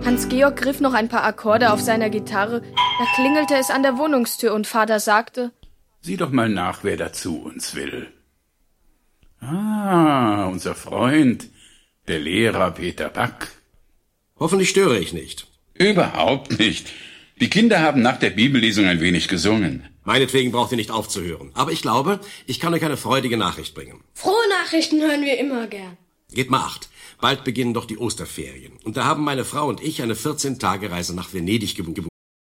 Hans-Georg griff noch ein paar Akkorde auf seiner Gitarre, da klingelte es an der Wohnungstür und Vater sagte: Sieh doch mal nach, wer da zu uns will. Ah, unser Freund, der Lehrer Peter Back. Hoffentlich störe ich nicht. Überhaupt nicht. Die Kinder haben nach der Bibellesung ein wenig gesungen. Meinetwegen braucht ihr nicht aufzuhören. Aber ich glaube, ich kann euch eine freudige Nachricht bringen. Frohe Nachrichten hören wir immer gern. Gebt mal acht. Bald beginnen doch die Osterferien. Und da haben meine Frau und ich eine 14-Tage-Reise nach Venedig gebucht.